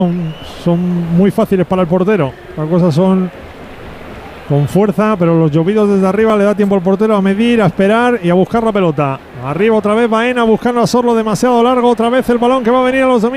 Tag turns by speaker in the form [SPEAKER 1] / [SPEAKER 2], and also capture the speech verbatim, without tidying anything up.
[SPEAKER 1] son, son muy fáciles para el portero. Las cosas son con fuerza, pero los llovidos desde arriba le da tiempo al portero a medir, a esperar y a buscar la pelota. Arriba otra vez Baena buscando a Sorlo demasiado largo. Otra vez el balón que va a venir a los dominios.